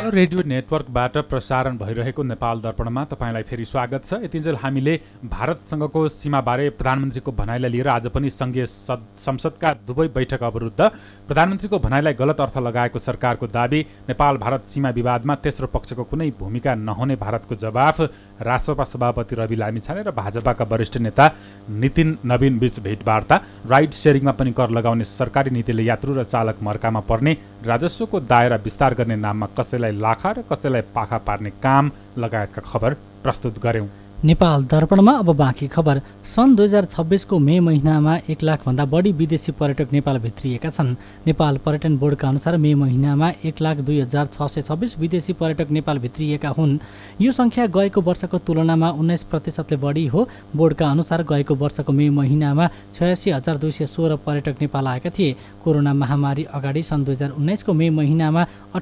Radio नेटवर्कबाट प्रसारण भइरहेको नेपाल दर्पणमा तपाईँलाई फेरि स्वागत छ। यतिन्जेल हामीले भारतसँगको सीमाबारे प्रधानमन्त्रीको भनाइलाई लिएर आज पनि सङ्घीय संसदका दुवै बैठक अवरुद्ध, प्रधानमन्त्रीको भनाइलाई गलत अर्थ लगाएको सरकारको दाबी, नेपाल भारत सीमा विवादमा तेस्रो पक्षको कुनै भूमिका नहुने भारतको जवाफ, रासपा सभापति रवि लामिछाने र भाजपाका वरिष्ठ नेता नितिन नवीन बीच भेटवार्ता, राइड सेयरिङमा पनि कर लगाउने सरकारी नीतिले यात्रु र चालक मर्कामा पर्ने, राजस्वको दायरा विस्तार गर्ने नाममा कसैलाई लाखा र कसैलाई पाखा पार्ने काम लगायतका खबर प्रस्तुत गर्यौं। नेपाल दर्पणमा अब बाँकी खबर। सन् 2026 को मे महिनामा 1 लाखभन्दा बढी विदेशी पर्यटक नेपाल भित्रिएका छन्। नेपाल पर्यटन बोर्डका अनुसार मे महिनामा 1,02,626 विदेशी पर्यटक नेपाल भित्रिएका हुन्। यो सङ्ख्या गएको वर्षको तुलनामा 19% बढी हो। बोर्डका अनुसार गएको वर्षको मे महिनामा 86,216 पर्यटक नेपाल आएका थिए। कोरोना महामारी अगाडि सन् 2019 को मे महिनामा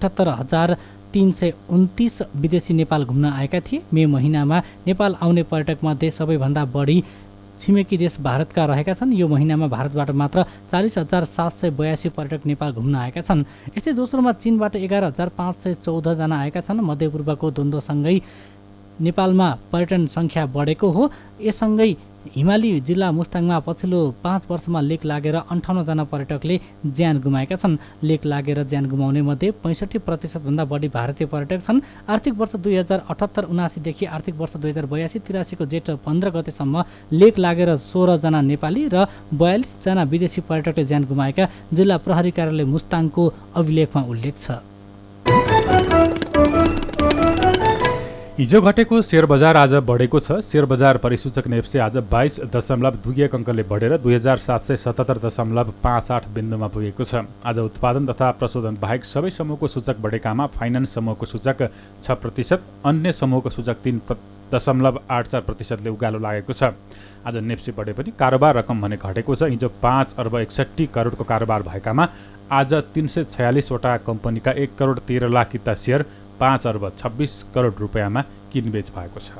78,329 विदेशी नेपाल घुम्न आएका थिए। मे महिनामा नेपाल आउने पर्यटकमध्ये सबैभन्दा बढी छिमेकी देश भारतका रहेका छन्। यो महिनामा भारतबाट मात्र 40,782 पर्यटक नेपाल घुम्न आएका छन्। यस्तै दोस्रोमा चीनबाट 11,514 जना आएका छन्। मध्यपूर्वको द्वन्द्वसँगै नेपालमा पर्यटन सङ्ख्या बढेको हो। यससँगै हिमाली जिल्ला मुस्ताङमा पछिल्लो 5 वर्षमा लेक लागेर 58 जना पर्यटकले ज्यान गुमाएका छन्। लेक लागेर ज्यान गुमाउने मध्ये 65% भन्दा बढी भारतीय पर्यटक छन्। आर्थिक वर्ष 2078-79 देखि आर्थिक वर्ष 2082-83 को जेठ 15 गतेसम्म लेक लागेर 16 जना नेपाली र 42 जना विदेशी पर्यटकले ज्यान गुमाएका जिल्ला प्रहरी कार्यालय मुस्ताङको अभिलेखमा उल्लेख छ। हिजो घटेको शेयर बजार आज बढेको छ। शेयर बजार परिसूचक नेप्से आज 22.21 अङ्कले बढेर 2777.58 बिन्दुमा पुगेको छ। आज उत्पादन तथा प्रशोधन बाहेक सबै समूहको सूचक बढेकामा फाइनान्स समूहको सूचक 6%, अन्य समूहको सूचक 3.84%ले उकालो लागेको छ। आज नेप्से बढे पनि कारोबार रकम भने घटेको छ। हिजो 5 अर्ब 61 करोडको कारोबार भएकामा आज 346 वटा कम्पनीका 1 करोड 13 लाख किता सेयर 5 अर्ब 26 करोड रुपियाँमा किनबेच भएको छ।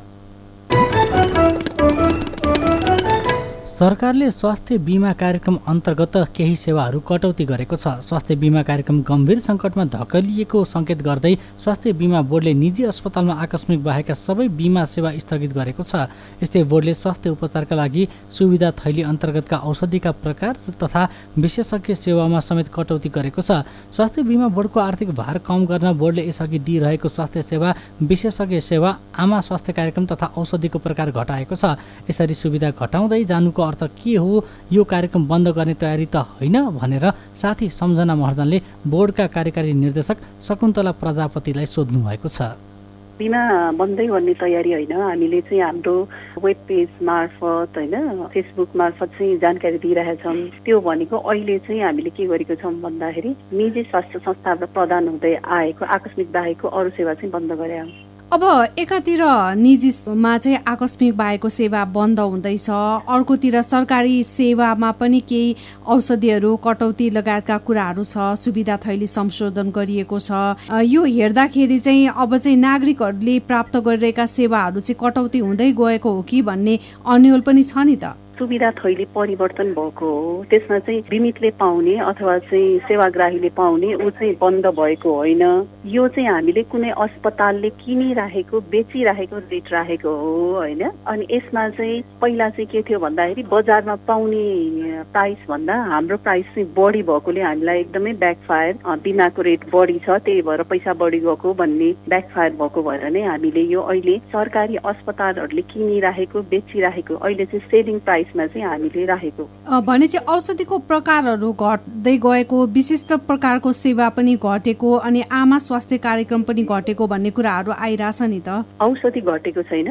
सरकारले स्वास्थ्य बीमा कार्यक्रम अन्तर्गत केही सेवाहरू कटौती गरेको छ। स्वास्थ्य बीमा कार्यक्रम गम्भीर सङ्कटमा धकेलिएको सङ्केत गर्दै स्वास्थ्य बीमा बोर्डले निजी अस्पतालमा आकस्मिक बाहेकका सबै बीमा सेवा स्थगित गरेको छ। यस्तै बोर्डले स्वास्थ्य उपचारका लागि सुविधा थैली अन्तर्गतका औषधिका प्रकार तथा विशेषज्ञ सेवामा समेत कटौती गरेको छ। स्वास्थ्य बीमा बोर्डको आर्थिक भार कम गर्न बोर्डले यसअघि दिइरहेको स्वास्थ्य सेवा, विशेषज्ञ सेवा, आमा स्वास्थ्य कार्यक्रम तथा औषधिको प्रकार घटाएको छ। यसरी सुविधा घटाउँदै जानुको अर्थ के हो? यो कार्यक्रम बन्द गर्ने तयारी त होइन भनेर साथी सम्झना महर्जनले बोर्डका कार्यकारी निर्देशक शकुन्तला प्रजापतिलाई सोध्नु भएको छ। बिमा बन्दै गर्ने तयारी होइन, हामीले चाहिँ हाम्रो वेब पेज मार्फत होइन फेसबुक मार्फत चाहिँ जानकारी दिइरहेछौँ। त्यो भनेको अहिले चाहिँ हामीले के गरेको छौँ भन्दाखेरि निजी स्वास्थ्य संस्थाबाट प्रदान हुँदै आएको आकस्मिक बाहेकको अरू सेवा चाहिँ बन्द गरे। अब एकातिर निजीमा चाहिँ आकस्मिक बाहेकको सेवा बन्द हुँदैछ, अर्कोतिर सरकारी सेवामा पनि केही औषधिहरू कटौती लगायतका कुराहरू छ, सुविधा थैली संशोधन गरिएको छ। यो हेर्दाखेरि चाहिँ अब चाहिँ नागरिकहरूले प्राप्त गरिरहेका सेवाहरू चाहिँ कटौती हुँदै गएको हो कि भन्ने अन्यल पनि छ नि त। सुविधा थैली परिवर्तन भएको हो, त्यसमा चाहिँ बिमितले पाउने अथवा चाहिँ सेवाग्राहीले पाउने ऊ चाहिँ बन्द भएको होइन। यो चाहिँ हामीले कुनै अस्पतालले किनिराखेको बेचिराखेको रेट राखेको हो होइन। अनि यसमा चाहिँ पहिला चाहिँ के थियो भन्दाखेरि बजारमा पाउने प्राइस भन्दा हाम्रो प्राइस चाहिँ बढी भएकोले हामीलाई एकदमै ब्याकफायर, बिमाको रेट बढी छ त्यही भएर पैसा बढी गएको भन्ने ब्याकफायर भएको भएर नै हामीले यो अहिले सरकारी अस्पतालहरूले किनिराखेको बेचिराखेको अहिले चाहिँ सेलिङ प्राइस हामीले राखेको भने चाहिँ औषधिको प्रकारहरू घट्दै गएको, विशिष्ट प्रकारको सेवा पनि घटेको अनि आमा स्वास्थ्य कार्यक्रम पनि घटेको भन्ने कुराहरू आइरहेछ नि त। औषधि घटेको छैन,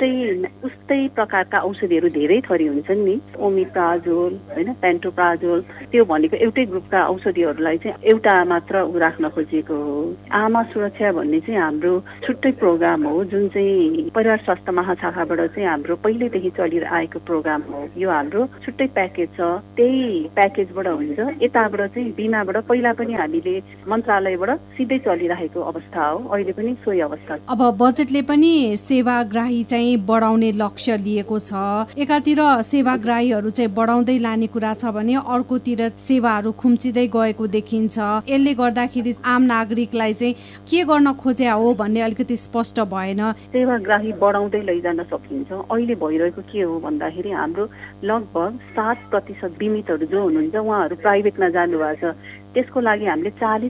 उस्तै प्रकारका औषधिहरू धेरै थरी हुन्छन् नि। ओमिप्राजोल होइन, पेन्टोप्राजोल, त्यो भनेको एउटै ग्रुपका औषधिहरूलाई चाहिँ एउटा मात्र राख्न खोजिएको हो। आमा सुरक्षा भन्ने चाहिँ हाम्रो छुट्टै प्रोग्राम हो जुन चाहिँ परिवार स्वास्थ्य महाशाखाबाट चाहिँ हाम्रो पहिलेदेखि चलिआएको प्रोग्राम हो। यो हाम्रो छुट्टै प्याकेज छ, त्यही प्याकेजबाट हुन्छ। यताबाट चाहिँ बिमाबाट पहिला पनि हामीले मन्त्रालयबाट सिधै चलिरहेको अवस्था हो, अहिले पनि सोही अवस्था। अब बजेटले पनि सेवाग्राही चाहिँ बढाउने लक्ष्य लिएको छ। एकातिर सेवाग्राहीहरू चाहिँ बढाउँदै लाने कुरा छ भने अर्कोतिर सेवाहरू खुम्चिँदै गएको देखिन्छ। यसले गर्दाखेरि आम नागरिकलाई चाहिँ के गर्न खोजे हो भन्ने अलिकति स्पष्ट भएन। सेवाग्राही बढाउँदै लैजान सकिन्छ। अहिले भइरहेको के हो भन्दाखेरि हाम्रो लगभग 7% बिमितहरू जो हुनुहुन्छ उहाँहरू प्राइभेटमा जानुभएको छ। त्यसको लागि हामीले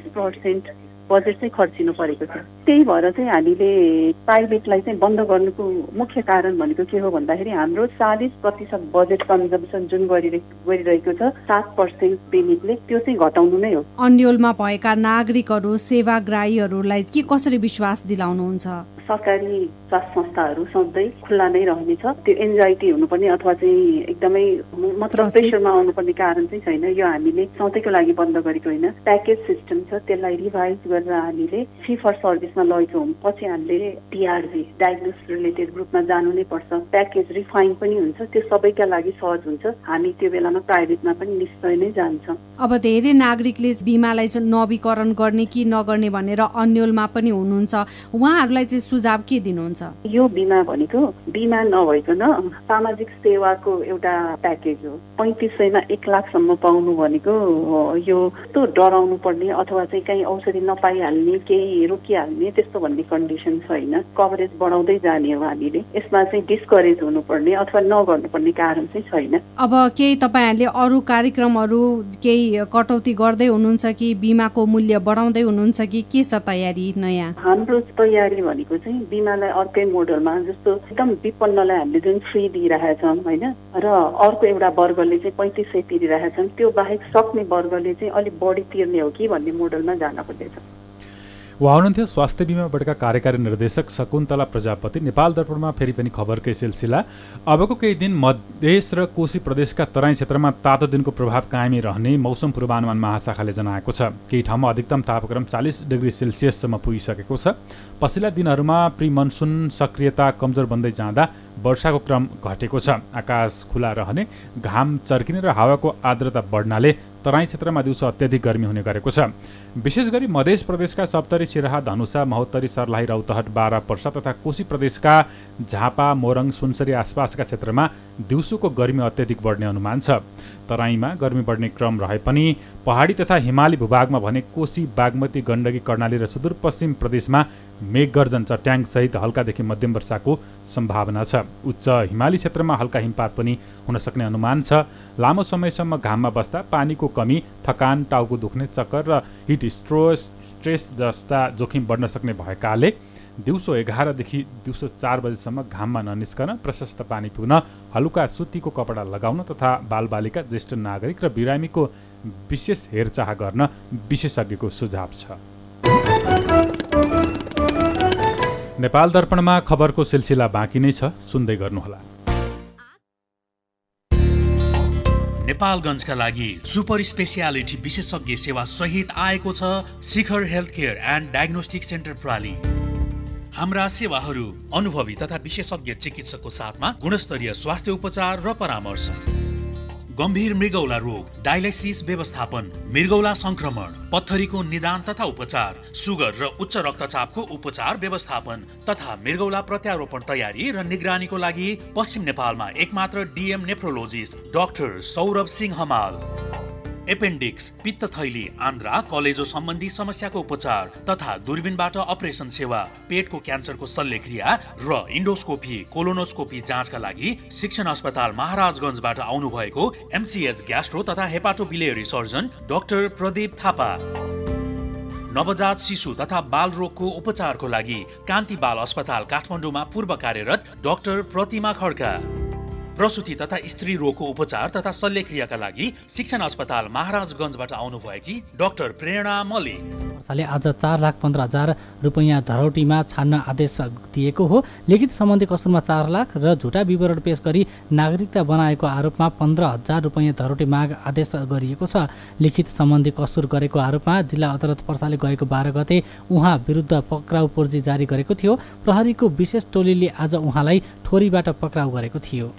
40% बजेट चाहिँ खर्चिनु परेको छ। त्यही भएर चाहिँ हामीले प्राइभेटलाई चाहिँ बन्द गर्नुको मुख्य कारण भनेको के हो भन्दाखेरि हाम्रो 40% बजेट कन्जम्सन जुन गरिरहेको छ 7% बिमितले, त्यो चाहिँ घटाउनु नै हो। अन्यलमा भएका नागरिकहरू सेवाग्राहीहरूलाई के कसरी विश्वास दिलाउनुहुन्छ? सरकारी स्वास्थ्य संस्थाहरू सधैँ खुल्ला नै रहनेछ। त्यो एन्जाइटी हुनुपर्ने अथवा चाहिँ एकदमै मतलब प्रेसरमा आउनुपर्ने कारण चाहिँ छैन। यो हामीले सधैँको लागि बन्द गरेको होइन। प्याकेज सिस्टम छ, त्यसलाई रिभाइज गरेर हामीले फी फर सर्भिसमा लगेको हौँ। पछि हामीले टिआरजी डायग्नोसिस रिलेटेड ग्रुपमा जानु नै पर्छ। प्याकेज रिफाइन पनि हुन्छ, त्यो सबैका लागि सहज हुन्छ। हामी त्यो बेलामा प्राइभेटमा पनि निश्चय नै जान्छौँ। अब धेरै नागरिकले बिमालाई चाहिँ नवीकरण गर्ने कि नगर्ने भनेर अन्यलमा पनि हुनुहुन्छ। उहाँहरूलाई चाहिँ सुझाव के दिनुहुन्छ? यो बिमा भनेको बिमा नभइकन सामाजिक सेवाको एउटा प्याकेज हो। 3500मा 1 लाखसम्म पाउनु भनेको यो त्यो डराउनु पर्ने अथवा चाहिँ कहीँ औषधि नपाइहाल्ने, केही रोकिहाल्ने त्यस्तो भन्ने कन्डिसन छैन। कभरेज बढाउँदै जाने हो हामीले। यसमा चाहिँ डिस्करेज हुनुपर्ने अथवा नगर्नुपर्ने कारण चाहिँ छैन। अब केही तपाईँहरूले अरू कार्यक्रमहरू केही कटौती गर्दै हुनुहुन्छ कि बिमाको मूल्य बढाउँदै हुनुहुन्छ कि के छ तयारी नयाँ? हाम्रो तयारी भनेको चाहिँ बिमालाई अर्कै मोडलमा, जस्तो एकदम विपन्नलाई हामीले जुन फ्री दिइरहेछौँ होइन, र अर्को एउटा वर्गले चाहिँ 3500 तिरिरहेछौँ, त्यो बाहेक सक्ने वर्गले चाहिँ अलिक बढी तिर्ने हो कि भन्ने मोडलमा जान खोजेछ। उहाँ हुनुहुन्थ्यो स्वास्थ्य बिमा बोर्डका कार्यकारी निर्देशक शकुन्तला प्रजापति। नेपाल दर्पणमा फेरि पनि खबरकै सिलसिला। अबको केही दिन मधेस र कोशी प्रदेशका तराई क्षेत्रमा तातो दिनको प्रभाव कायमै रहने मौसम पूर्वानुमान महाशाखाले जनाएको छ। केही ठाउँमा अधिकतम तापक्रम 40 डिग्री सेल्सियससम्म पुगिसकेको छ। पछिल्ला दिनहरूमा प्री मनसुन सक्रियता कमजोर बन्दै जाँदा वर्षाको क्रम घटेको छ। आकाश खुला रहने, घाम चर्किने र हावाको आर्द्रता बढ्नाले तराई क्षेत्रमा दिउँसो अत्याधिक गर्मी हुने गरेको छ। विशेष गरी मध्य प्रदेशका सप्तरी, सिराहा, धनुषा, महोत्तरी, सर्लाही, रौतहट, बारा, पर्सा तथा कोशी प्रदेशका झापा, मोरङ, सुनसरी आसपासका क्षेत्रमा दिउँसोको गर्मी अत्याधिक बढ्ने अनुमान छ। तराईमा गर्मी बढ्ने क्रम रहे पनि पहाडी तथा हिमाली भूभागमा भने कोशी, बागमती, गण्डकी, कर्णाली र सुदूरपश्चिम प्रदेशमा मेघगर्जन, चट्याङसहित हल्कादेखि मध्यम वर्षाको सम्भावना छ। उच्च हिमाली क्षेत्रमा हल्का हिमपात पनि हुन सक्ने अनुमान छ। लामो समयसम्म घाममा बस्दा पानीको कमी, थकान, टाउको दुख्ने, चक्कर र हिट स्ट्रेस जस्ता जोखिम बढ्न सक्ने भएकाले दिउँसो 11 देखि दिउँसो 4 बजेसम्म घाममा ननिस्कन, प्रशस्त पानी पिउन, हलुका सुतीको कपडा लगाउन तथा बालबालिका, ज्येष्ठ नागरिक र बिरामीको विशेष हेरचाह गर्न विशेषज्ञको सुझाव छ। नेपाल दर्पणमा खबरको सिलसिला बाँकी नै छ, सुन्दै गर्नुहोला। नेपालगञ्जका लागि सुपर स्पेसियालिटी विशेषज्ञ सेवा सहित आएको छ शिखर health care and diagnostic centre प्राली। हाम्रा सेवाहरू अनुभवी तथा विशेषज्ञ चिकित्सकको साथमा गुणस्तरीय स्वास्थ्य उपचार र परामर्श, गम्भीर मृगौला रोग, डायलाइसिस व्यवस्थापन, मृगौला संक्रमण, पत्थरीको निदान तथा उपचार, सुगर र उच्च रक्तचापको उपचार व्यवस्थापन तथा मृगौला प्रत्यारोपण तयारी र निगरानीको लागि पश्चिम नेपालमा एकमात्र DM nephrologist doctor Saurabh Singh Hamal. Appendix, पित्त थैली, आन्द्रा, कलेजो सम्बन्धी समस्याको उपचार तथा दूरबीनबाट अपरेसन सेवा, पेटको क्यान्सरको शल्यक्रिया र इन्डोस्कोपी, कोलोनोस्कोपी जाँचका लागि शिक्षण अस्पताल महाराजगञ्जबाट आउनुभएको एमसीएच ग्यास्ट्रो तथा हेपाटोबिलियरी सर्जन डाक्टर प्रदीप थापा। नवजात शिशु तथा बाल रोगको उपचारको लागि कान्ति बाल अस्पताल काठमाडौँमा पूर्व कार्यरत डाक्टर प्रतिमा खड्का। प्रसुति तथा स्त्री रोगको उपचार तथा शल्यक्रियाका लागि शिक्षण अस्पताल महाराजगञ्जबाट आउनुभएकी डाक्टर प्रेरणा मल्लिक। आज 4,15,000 रुपैयाँ धरौटीमा छान्न आदेश दिएको हो। लिखित सम्बन्धी कसुरमा 4 लाख र झुटा विवरण पेश गरी नागरिकता बनाएको आरोपमा 15,000 रुपैयाँ धरौटी माग आदेश गरिएको छ। लिखित सम्बन्धी कसुर गरेको आरोपमा जिल्ला अदालत पर्साले गएको 12 गते उहाँ विरुद्ध पक्राउ पर्ची जारी गरेको थियो। प्रहरीको विशेष टोलीले आज उहाँलाई ठोरीबाट पक्राउ गरेको थियो।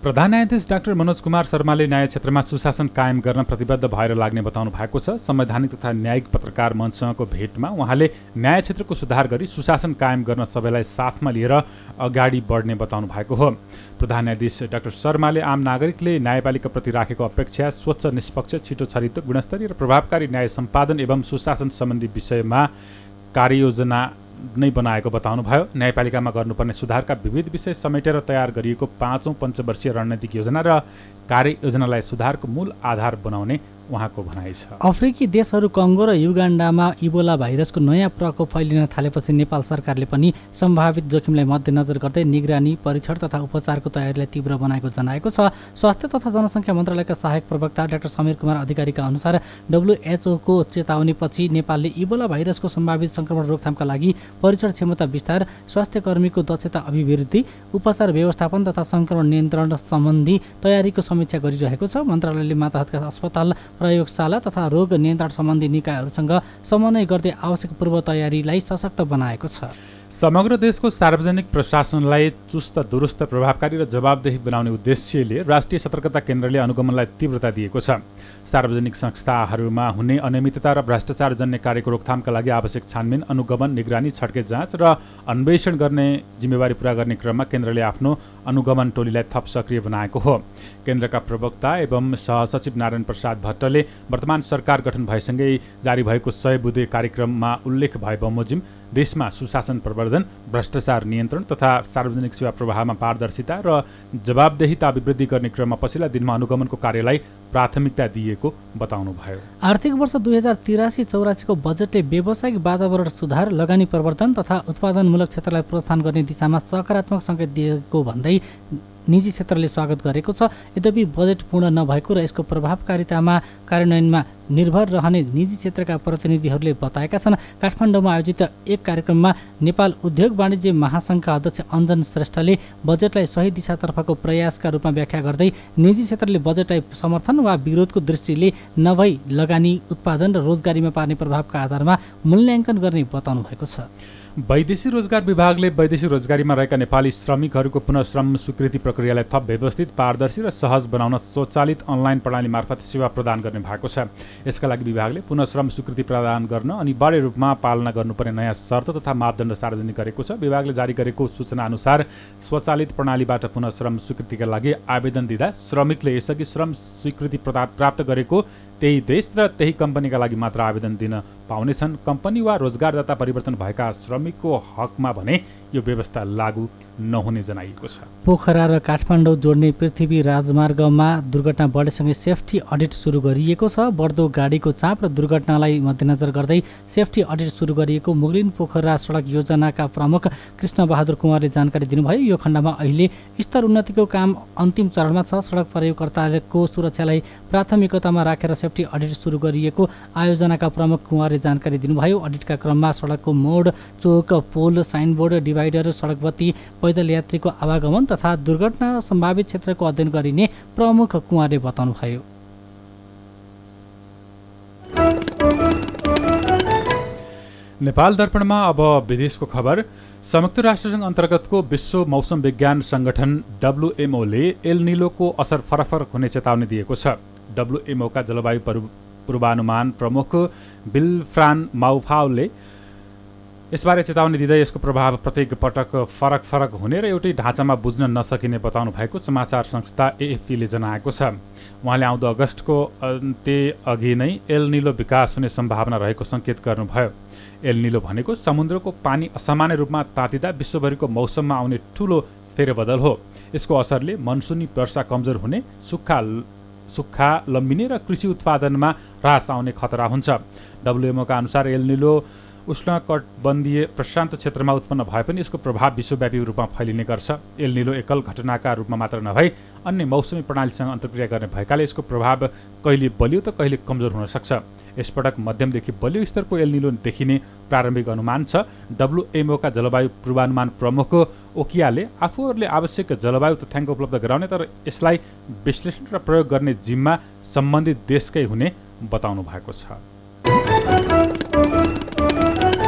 प्रधान न्यायाधीश डाक्टर मनोज कुमार शर्माले न्याय क्षेत्रमा सुशासन कायम गर्न प्रतिबद्ध भएर लाग्ने बताउनु भएको छ। संवैधानिक तथा न्यायिक पत्रकार मञ्चसँगको भेटमा उहाँले न्याय क्षेत्रको सुधार गरी सुशासन कायम गर्न सबैलाई साथमा लिएर अगाडि बढ्ने बताउनु भएको हो। प्रधान न्यायाधीश डाक्टर शर्माले आम नागरिकले न्यायपालिकाप्रति राखेको अपेक्षा स्वच्छ, निष्पक्ष, छिटो छरितो, गुणस्तरीय र प्रभावकारी न्याय सम्पादन एवं सुशासन सम्बन्धी विषयमा कार्ययोजना नै बनाएको बताउनुभयो। न्यायपालिकामा गर्नुपर्ने सुधारका विविध विषय समेटेर तयार गरिएको 5औं पञ्चवर्षीय रणनीतिक योजना र कार्ययोजनालाई सुधारको मूल आधार बनाउने उहाँको भनाइ छ। अफ्रिकी देशहरू कङ्गो र युगान्डामा इबोला भाइरसको नयाँ प्रकोप फैलिन थालेपछि नेपाल सरकारले पनि सम्भावित जोखिमलाई मध्यनजर गर्दै निगरानी, परीक्षण तथा उपचारको तयारीलाई तीव्र बनाएको जनाएको छ। स्वास्थ्य तथा जनसङ्ख्या मन्त्रालयका सहायक प्रवक्ता डाक्टर समीर कुमार अधिकारीका अनुसार WHO को चेतावनीपछि नेपालले इबोला भाइरसको सम्भावित सङ्क्रमण रोकथामका लागि परीक्षण क्षमता विस्तार, स्वास्थ्य कर्मीको दक्षता अभिवृद्धि, उपचार व्यवस्थापन तथा सङ्क्रमण नियन्त्रण सम्बन्धी तयारीको समीक्षा गरिरहेको छ। मन्त्रालयले माताहतका अस्पताल, प्रयोगशाला तथा रोग नियन्त्रण सम्बन्धी निकायहरूसँग समन्वय गर्दै आवश्यक पूर्व तयारीलाई सशक्त बनाएको छ। समग्र देशको सार्वजनिक प्रशासनलाई चुस्त, दुरुस्त, प्रभावकारी र जवाबदेही बनाउने उद्देश्यले राष्ट्रिय सतर्कता केन्द्रले अनुगमनलाई तीव्रता दिएको छ। सार्वजनिक संस्थाहरूमा हुने अनियमितता र भ्रष्टाचार जन्य कार्यको रोकथामका लागि आवश्यक छानबिन, अनुगमन, निगरानी, छड्के जाँच र अन्वेषण गर्ने जिम्मेवारी पूरा गर्ने क्रममा केन्द्रले आफ्नो अनुगमन टोलीलाई थप सक्रिय बनाएको हो। केन्द्रका प्रवक्ता एवं सहसचिव नारायण प्रसाद भट्टले वर्तमान सरकार गठन भएसँगै जारी भएको 100 बुँदे कार्यक्रममा उल्लेख भए बमोजिम देशमा सुशासन प्रवर्धन, भ्रष्टाचार नियन्त्रण तथा सार्वजनिक सेवा प्रवाहमा पारदर्शिता र जवाबदेहिता अभिवृद्धि गर्ने क्रममा पछिल्ला दिनमा अनुगमनको कार्यलाई प्राथमिकता दिएको बताउनुभयो। आर्थिक वर्ष 2083-84 को बजेटले व्यावसायिक वातावरण सुधार, लगानी प्रवर्धन तथा उत्पादनमूलक क्षेत्रलाई प्रोत्साहन गर्ने दिशामा सकारात्मक सङ्केत दिएको भन्दै निजी क्षेत्रले स्वागत गरेको छ। यद्यपि बजेट पूर्ण नभएको र यसको प्रभावकारितामा कार्यान्वयनमा निर्भर रहने निजी क्षेत्रका प्रतिनिधिहरूले बताएका छन्। काठमाडौँमा आयोजित एक कार्यक्रममा नेपाल उद्योग वाणिज्य महासङ्घका अध्यक्ष अञ्जन श्रेष्ठले बजेटलाई सही दिशातर्फको प्रयासका रूपमा व्याख्या गर्दै निजी क्षेत्रले बजेटलाई समर्थन वा विरोधको दृष्टिले नभई लगानी, उत्पादन र रोजगारीमा पार्ने प्रभावका आधारमा मूल्याङ्कन गर्ने बताउनु भएको छ। वैदेशिक रोजगार विभागले वैदेशिक रोजगारीमा रहेका नेपाली श्रमिकहरूको पुनः श्रम स्वीकृति प्रक्रियालाई थप व्यवस्थित, पारदर्शी र सहज बनाउन स्वचालित अनलाइन प्रणाली मार्फत सेवा प्रदान गर्ने भएको छ। यसका लागि विभागले पुनः श्रम स्वीकृति प्रदान गर्न अनिवार्य रूपमा पालना गर्नुपर्ने नयाँ शर्त तथा मापदण्ड सार्वजनिक गरेको छ। विभागले जारी गरेको सूचना अनुसार स्वचालित प्रणालीबाट पुनः श्रम स्वीकृतिका लागि आवेदन दिँदा श्रमिकले यसअघि श्रम स्वीकृति प्राप्त गरेको त्यही देश र त्यही कम्पनीका लागि मात्र आवेदन दिन पाउनेछन्। कम्पनी वा रोजगारदाता परिवर्तन भएका श्रमिकको हकमा भने यो व्यवस्था लागू नहुने जनाइएको छ। पोखरा र काठमाडौँ जोड्ने पृथ्वी राजमार्गमा दुर्घटना बढेसँगै सेफ्टी अडिट सुरु गरिएको छ। बढ्दो गाडीको चाप र दुर्घटनालाई मध्यनजर गर्दै सेफ्टी अडिट सुरु गरिएको मुगलिन पोखरा सडक योजनाका प्रमुख कृष्णबहादुर कुमारले जानकारी दिनुभयो। यो खण्डमा अहिले स्तर उन्नतिको काम अन्तिम चरणमा छ। सडक प्रयोगकर्ताको सुरक्षालाई प्राथमिकतामा राखेर सेफ्टी अडिट सुरु गरिएको आयोजनाका प्रमुख कुमारले जानकारी दिनुभयो। अडिटका क्रममा सडकको मोड, चोक, पोल, साइनबोर्ड, डिभाइडर, सडक बत्ती, पैदल यात्रीको आवागमन तथा दुर्घटना सम्भावित क्षेत्रको अध्ययन गरिने प्रमुख कुमारले बताउनुभयो। नेपाल दर्पणमा अब विदेशको खबर। संयुक्त राष्ट्रसङ्घ अन्तर्गतको विश्व मौसम विज्ञान सङ्गठन WMO ले एल निलोको असर फरक फरक हुने चेतावनी दिएको छ। WMO का जलवायु पूर्वानुमान प्रमुख विल्फ्रान माउफाउले यसबारे चेतावनी दिँदै यसको प्रभाव प्रत्येक पटक फरक हुने र एउटै ढाँचामा बुझ्न नसकिने बताउनु भएको समाचार संस्था AFP ले जनाएको छ। उहाँले आउँदो अगस्तको अन्त्य अघि नै एल निलो विकास हुने सम्भावना रहेको सङ्केत गर्नुभयो। एल निलो भनेको समुद्रको पानी असामान्य रूपमा तातिँदा विश्वभरिको मौसममा आउने ठूलो फेरबदल हो। यसको असरले मनसुनी वर्षा कमजोर हुने, सुक्खा लम्बिने र कृषि उत्पादनमा ह्रास आउने खतरा हुन्छ। WMO का अनुसार एल निलो उष्णकटिबन्धीय प्रशान्त क्षेत्रमा उत्पन्न भए पनि यसको प्रभाव विश्वव्यापी रूपमा फैलिने गर्छ। एल निलो एकल घटनाका रूपमा मात्र नभई अन्य मौसमी प्रणालीसँग अन्तर्क्रिया गर्ने भएकाले यसको प्रभाव कहिले बलियो त कहिले कमजोर हुन सक्छ। यसपटक मध्यमदेखि बलियो स्तरको एल निलो देखिने प्रारम्भिक अनुमान छ। WMO का जलवायु पूर्वानुमान प्रमुख ओकियाले आफूहरूले आवश्यक जलवायु तथ्याङ्क उपलब्ध गराउने तर यसलाई विश्लेषण र प्रयोग गर्ने जिम्मा सम्बन्धित देशकै हुने बताउनु भएको छ।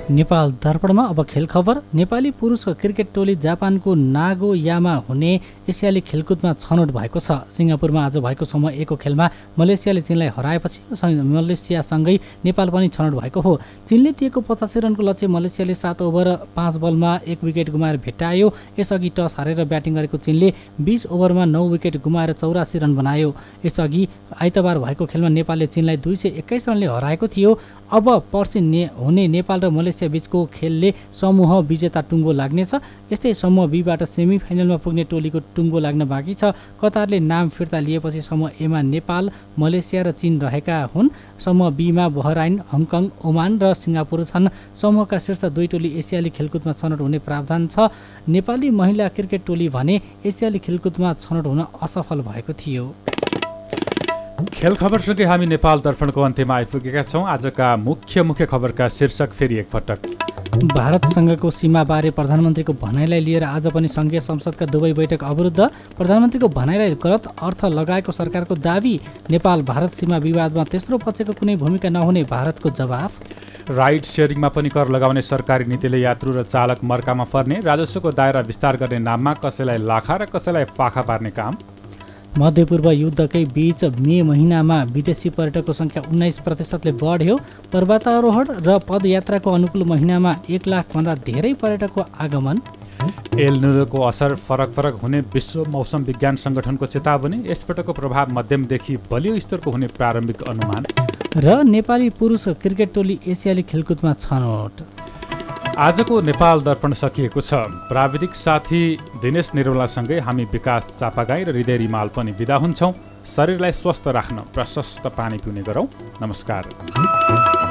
नेपाल दर्पणमा अब खेल खबर। नेपाली पुरुष क्रिकेट टोली जापानको नागोयामा हुने एसियाली खेलकुदमा छनौट भएको छ। सिङ्गापुरमा आज भएको समूह 1 को खेलमा मलेसियाले चीनलाई हराएपछि मलेसियासँगै नेपाल पनि छनौट भएको हो। चीनले दिएको 85 रनको लक्ष्य मलेसियाले 7 ओभर 5 बलमा 1 विकेट गुमाएर भेट्टायो। यसअघि टस हारेर ब्याटिङ गरेको चीनले 20 ओभरमा 9 विकेट गुमाएर 84 रन बनायो। यसअघि आइतबार भएको खेलमा नेपालले चीनलाई 221 रनले हराएको थियो। अब पर्सि हुने नेपाल र मलेसिया बीचको खेलले समूह विजेता टुङ्गो लाग्नेछ। यस्तै समूह बीबाट सेमी फाइनलमा पुग्ने टोलीको टुङ्गो लाग्न बाँकी छ। कतारले नाम फिर्ता लिएपछि समूह एमा नेपाल, मलेसिया र चीन रहेका हुन्। समूह बीमा बहराइन, हङकङ, ओमान र सिङ्गापुर छन्। समूहका शीर्ष 2 टोली एसियाली खेलकुदमा छनौट हुने प्रावधान छ। नेपाली महिला क्रिकेट टोली भने एसियाली खेलकुदमा छनौट हुन असफल भएको थियो। खेल खबरसँगै हामी नेपाल दर्पणको अन्त्यमा आइपुगेका छौँ। आजका मुख्य खबरका शीर्षक फेरि एकपटक। भारतसँगको सीमाबारे प्रधानमन्त्रीको भनाइलाई लिएर आज पनि सङ्घीय संसदका दुवै बैठक अवरुद्ध। प्रधानमन्त्रीको भनाइलाई गलत अर्थ लगाएको सरकारको दावी। नेपाल भारत सीमा विवादमा तेस्रो पक्षको कुनै भूमिका नहुने भारतको जवाफ। राइड सेयरिङमा पनि कर लगाउने सरकारी नीतिले यात्रु र चालक मर्कामा पर्ने, राजस्वको दायरा विस्तार गर्ने नाममा कसैलाई लाखा र कसैलाई पाखा पार्ने काम। मध्यपूर्व युद्धकै बीच मे महिनामा विदेशी पर्यटकको सङ्ख्या 19%ले बढ्यो। पर्वतारोहण र पदयात्राको अनुकूल महिनामा 1 लाखभन्दा धेरै पर्यटकको आगमन। एल निनोको असर फरक हुने विश्व मौसम विज्ञान सङ्गठनको चेतावनी। यसपटकको प्रभाव मध्यमदेखि बलियो स्तरको हुने प्रारम्भिक अनुमान। र नेपाली पुरुष क्रिकेट टोली एसियाली खेलकुदमा छनौट। आजको नेपाल दर्पण सकिएको छ। प्राविधिक साथी दिनेश निरौलासँगै हामी विकास चापागाई र हृदय रिमाल पनि बिदा हुन्छौँ। शरीरलाई स्वस्थ राख्न प्रशस्त पानी पिउने गरौँ। नमस्कार।